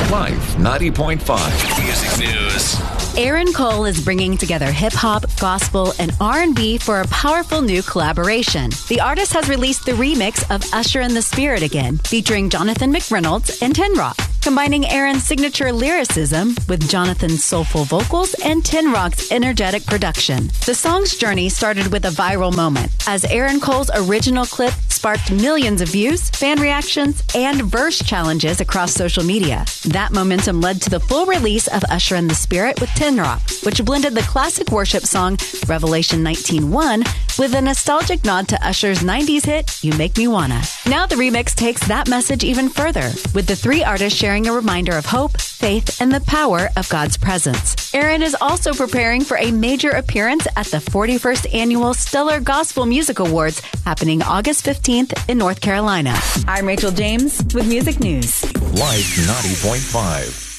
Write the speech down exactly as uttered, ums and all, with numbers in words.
Life ninety point five Music News. Aaron Cole is bringing together hip-hop, gospel, and R and B for a powerful new collaboration. The artist has released the remix of Usher and the Spirit Again, featuring Jonathan McReynolds and Tin Rock, combining Aaron's signature lyricism with Jonathan's soulful vocals and Tin Rock's energetic production. The song's journey started with a viral moment, as Aaron Cole's original clip sparked millions of views, fan reactions, and verse challenges across social media. That momentum led to the full release of Usher and the Spirit with Tin Rock, which blended the classic worship song Revelation nineteen one with a nostalgic nod to Usher's nineties hit You Make Me Wanna. Now the remix takes that message even further, with the three artists sharing a reminder of hope, faith, and the power of God's presence. Aaron is also preparing for a major appearance at the forty-first Annual Stellar Gospel Music Awards happening August fifteenth in North Carolina. I'm Rachel James with Music News. Life ninety point five.